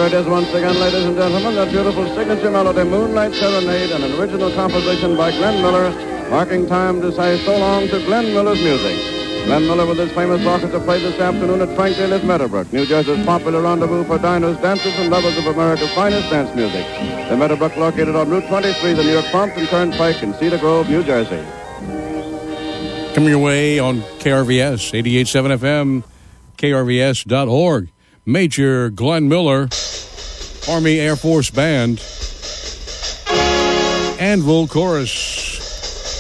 Here it is once again, ladies and gentlemen, that beautiful signature melody, Moonlight Serenade, an original composition by Glenn Miller, marking time to say so long to Glenn Miller's music. Glenn Miller with his famous orchestra played this afternoon at Frank Daly's Meadowbrook, New Jersey's popular rendezvous for diners, dancers, and lovers of America's finest dance music. The Meadowbrook located on Route 23, the New York Pompton Turnpike in Cedar Grove, New Jersey. Coming your way on KRVS, 88.7 FM, krvs.org. Major Glenn Miller, Army Air Force Band, Anvil Chorus.